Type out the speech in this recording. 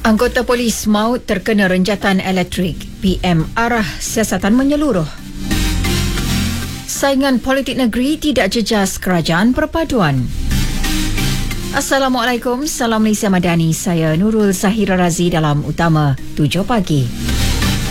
Anggota polis maut terkena renjatan elektrik. PM arah siasatan menyeluruh. Saingan politik negeri tidak jejas kerajaan perpaduan. Assalamualaikum, Salam Malaysia Madani. Saya Nurul Zahira Razi dalam Utama 7 Pagi.